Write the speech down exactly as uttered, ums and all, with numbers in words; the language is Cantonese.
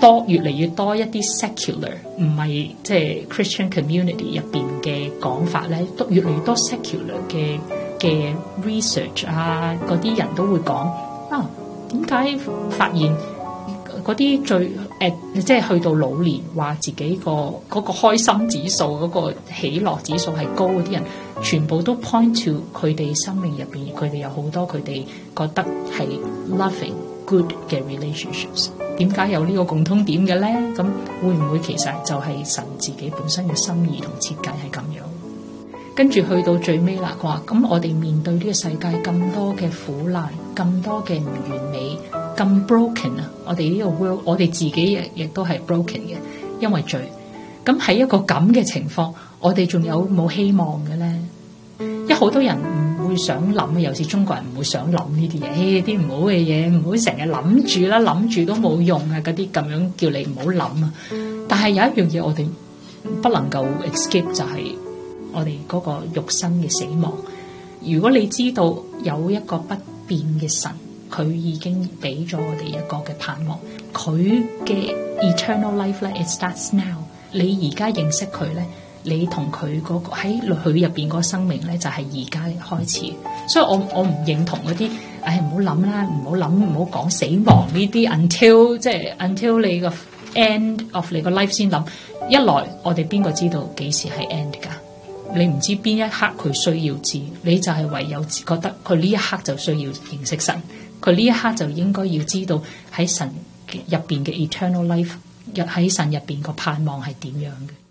多越嚟越多一啲 secular 唔係即係 Christian community 入邊嘅講法咧，都越嚟越多 secular 嘅嘅 research 啊，嗰啲人都會講啊，點解發現嗰啲最誒、呃、即係去到老年話自己個嗰個開心指數嗰個喜樂指數係高嗰啲人，全部都 point to 佢哋生命入邊，佢哋有好多佢哋覺得係 loving good 嘅 relationships。點解有呢個共通點嘅咧？咁會唔會其實就係神自己本身嘅心意同設計係咁樣？跟住去到最尾啦，佢話咁我哋面對呢個世界咁多嘅苦難，咁多嘅唔完美，咁 broken 啊！我哋呢個 world， 我哋自己亦亦都係 broken 嘅，因為罪。咁喺一個咁嘅情況，我哋仲有冇希望嘅咧？因為好多人唔會想諗，尤其是中國人唔會想諗呢啲嘢，誒啲唔好嘅嘢，唔好成日諗住啦，諗住都冇用啊！嗰啲咁樣叫你唔好諗啊！但係有一樣嘢我哋不能夠 escape， 就係我哋嗰個肉身嘅死亡。如果你知道有一個不變嘅神，佢已經俾咗我哋一個嘅盼望，佢嘅 eternal life 咧 ，it starts now。你而家認識佢咧，你同佢嗰個喺佢入邊嗰個生命咧，就係而家開始。所以我我唔認同嗰啲，唉唔好諗啦，唔好諗，唔好講死亡呢啲 until 即係 until 你個 end of 你個 life 先諗。一來我哋邊個知道幾時係 end 㗎？你唔知邊一刻佢需要知，你就係唯有覺得佢呢一刻就需要認識神，佢呢一刻就應該要知道喺神入邊嘅 eternal life， 喺神入邊個盼望係點樣嘅。